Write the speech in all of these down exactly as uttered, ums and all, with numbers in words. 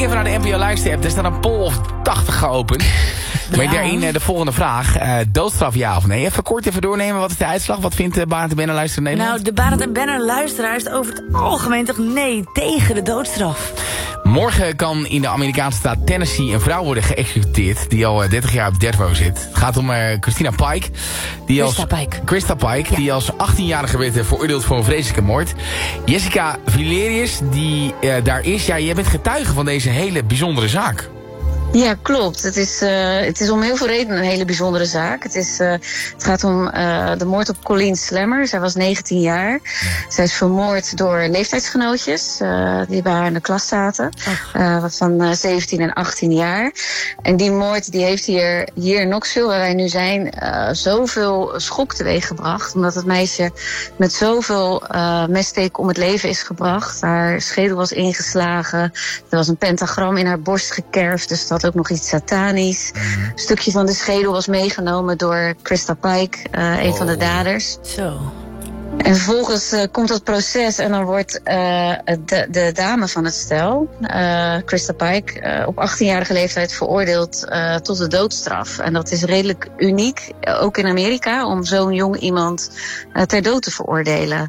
even naar de N P O Luister-app. Er staat een poll of tachtig geopend. Met ja. daarin uh, de volgende vraag. Uh, doodstraf ja of nee? Even kort even doornemen. Wat is de uitslag? Wat vindt uh, Barend en Benner luisteraar Nederland? Nou, de Barend en Benner luisteraar is over het algemeen toch nee tegen de doodstraf. Morgen kan in de Amerikaanse staat Tennessee een vrouw worden geëxecuteerd die al dertig jaar op death row zit. Het gaat om uh, Christina Pike. Die Christa als, Pike. Christa Pike, ja. die als achttienjarige werd veroordeeld voor een vreselijke moord. Jessica Valerius, die uh, daar is. Ja, jij bent getuige van deze hele bijzondere zaak. Ja, klopt. Het is, uh, het is om heel veel redenen een hele bijzondere zaak. Het, is, uh, het gaat om uh, de moord op Colleen Slammer. Zij was negentien jaar. Ja. Zij is vermoord door leeftijdsgenootjes uh, die bij haar in de klas zaten. Uh, wat van uh, zeventien en achttien jaar. En die moord die heeft hier, hier in Knoxville, waar wij nu zijn, uh, zoveel schok teweeggebracht. Omdat het meisje met zoveel uh, messteken om het leven is gebracht. Haar schedel was ingeslagen. Er was een pentagram in haar borst gekerfd. Dus dat ook nog iets satanisch. Mm-hmm. Een stukje van de schedel was meegenomen door Christa Pike, uh, een oh. van de daders. Zo. En vervolgens uh, komt dat proces en dan wordt uh, de, de dame van het stel, uh, Christa Pike, uh, op achttienjarige leeftijd veroordeeld uh, tot de doodstraf. En dat is redelijk uniek, uh, ook in Amerika, om zo'n jong iemand uh, ter dood te veroordelen.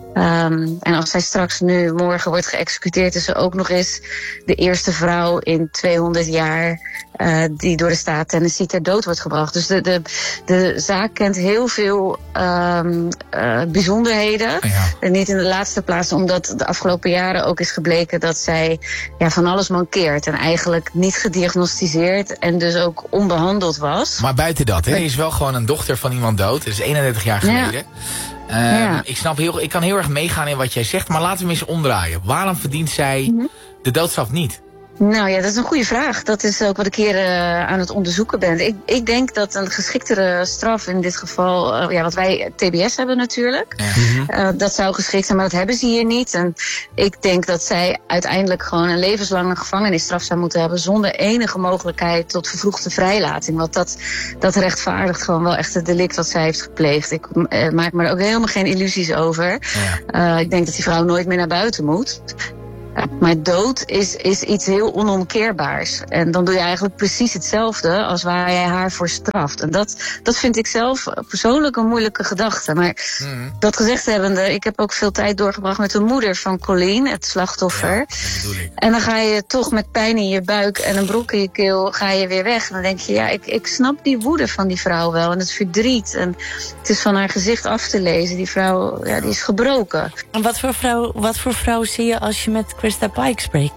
Um, en als zij straks nu morgen wordt geëxecuteerd, is ze ook nog eens de eerste vrouw in tweehonderd jaar uh, die door de staat Tennessee ter dood wordt gebracht. Dus de, de, de zaak kent heel veel um, uh, bijzonderheden. Ja. En niet in de laatste plaats omdat de afgelopen jaren ook is gebleken dat zij ja, van alles mankeert. En eigenlijk niet gediagnosticeerd en dus ook onbehandeld was. Maar buiten dat, hè, is wel gewoon een dochter van iemand dood. Dat is eenendertig jaar geleden. Ja. Um, ja. ik, snap heel, ik kan heel erg meegaan in wat jij zegt, maar laten we hem eens omdraaien. Waarom verdient zij mm-hmm. de doodstraf niet? Nou ja, dat is een goede vraag. Dat is ook wat ik hier uh, aan het onderzoeken ben. Ik, ik denk dat een geschiktere straf in dit geval, uh, ja, wat wij T B S hebben natuurlijk, ja. mm-hmm. uh, dat zou geschikt zijn, maar dat hebben ze hier niet. En ik denk dat zij uiteindelijk gewoon een levenslange gevangenisstraf zou moeten hebben zonder enige mogelijkheid tot vervroegde vrijlating. Want dat, dat rechtvaardigt gewoon wel echt het delict wat zij heeft gepleegd. Ik uh, maak me er ook helemaal geen illusies over. Ja. Uh, ik denk dat die vrouw nooit meer naar buiten moet. Maar dood is, is iets heel onomkeerbaars. En dan doe je eigenlijk precies hetzelfde als waar jij haar voor straft. En dat, dat vind ik zelf persoonlijk een moeilijke gedachte. Maar mm. dat gezegd hebbende, ik heb ook veel tijd doorgebracht met de moeder van Colleen, het slachtoffer. Ja, dat bedoel ik. En dan ga je toch met pijn in je buik en een brok in je keel ga je weer weg. En dan denk je, ja, ik, ik snap die woede van die vrouw wel. En het verdriet. En het is van haar gezicht af te lezen. Die vrouw, ja, die is gebroken. En wat voor vrouw, wat voor vrouw zie je als je met Christa Pike spreekt?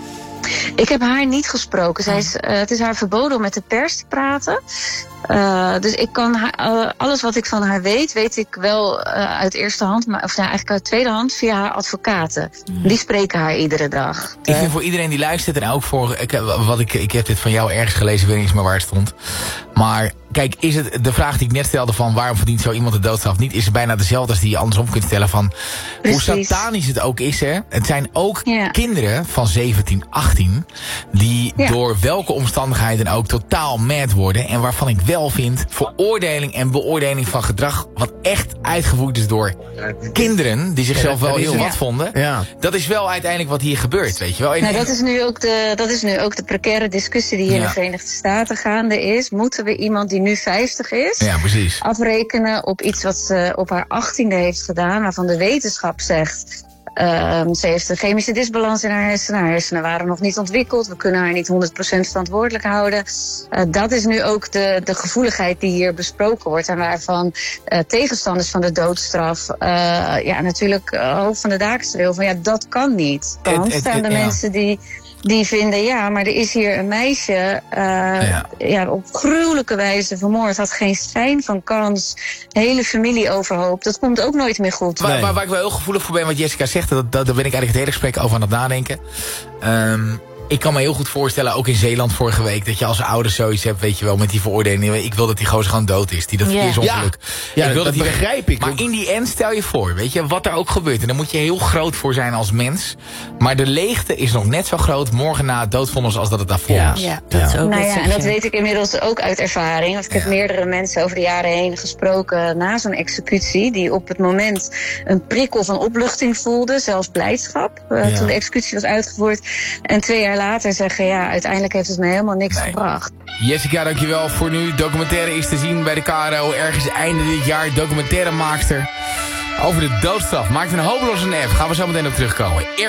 Ik heb haar niet gesproken. Zij is, uh, het is haar verboden om met de pers te praten. Uh, dus ik kan haar, uh, alles wat ik van haar weet, weet ik wel uh, uit eerste hand, maar, of nou, eigenlijk uit tweede hand via haar advocaten. Mm. Die spreken haar iedere dag. Ik vind voor iedereen die luistert en ook voor, ik, wat ik, ik heb dit van jou ergens gelezen, weet niet eens meer waar het stond. Maar kijk, is het de vraag die ik net stelde van waarom verdient zo iemand de doodstraf niet, is bijna dezelfde als die je andersom kunt stellen van Precies. hoe satanisch het ook is. Hè? Het zijn ook ja. kinderen van zeventien, achttien die ja. door welke omstandigheden ook totaal mad worden en waarvan ik wel vind veroordeling en beoordeling van gedrag wat echt uitgevoerd is door kinderen die zichzelf wel heel wat vonden. Ja. Dat is wel uiteindelijk wat hier gebeurt, weet je wel. En, nou, dat is nu ook de, dat is nu ook de precaire discussie die hier ja. in de Verenigde Staten gaande is. Moeten we iemand die nu vijftig is ja, precies. afrekenen op iets wat ze op haar achttiende heeft gedaan, waarvan de wetenschap zegt Uh, ze heeft een chemische disbalans in haar hersenen. Haar hersenen waren nog niet ontwikkeld. We kunnen haar niet honderd procent verantwoordelijk houden. Uh, dat is nu ook de, de gevoeligheid die hier besproken wordt. En waarvan uh, tegenstanders van de doodstraf uh, ja, natuurlijk uh, hoofd van de daken schreeuwen van ja, dat kan niet. Dan staan de ja. mensen die... Die vinden, ja, maar er is hier een meisje uh, ja. Ja, op gruwelijke wijze vermoord. Had geen schijn van kans. Hele familie overhoop. Dat komt ook nooit meer goed. Waar, waar, waar ik wel heel gevoelig voor ben wat Jessica zegt, dat, dat, daar ben ik eigenlijk het hele gesprek over aan het nadenken. Um, ik kan me heel goed voorstellen, ook in Zeeland vorige week, dat je als ouders zoiets hebt, weet je wel, met die veroordeling. Ik wil dat die gozer gewoon dood is. Die dat yeah. verkeersongeluk. Ja, ja ik wil dat, dat, dat begrijp ik. Maar in die end stel je voor, weet je, wat er ook gebeurt. En daar moet je heel groot voor zijn als mens. Maar de leegte is nog net zo groot morgen na het doodvonnis als dat het daarvoor ja. was. Ja, dat is ook nou ja, en dat weet ik inmiddels ook uit ervaring. Want ik ja. heb meerdere mensen over de jaren heen gesproken na zo'n executie, die op het moment een prikkel van opluchting voelden, zelfs blijdschap, uh, ja. toen de executie was uitgevoerd. En twee jaar later zeggen, ja, uiteindelijk heeft het me helemaal niks nee. gebracht. Jessica, dankjewel voor nu. Documentaire is te zien bij de K R O ergens einde dit jaar. Documentairemaakster over de doodstraf. Maakt een hopeloze app. Gaan we zo meteen op terugkomen.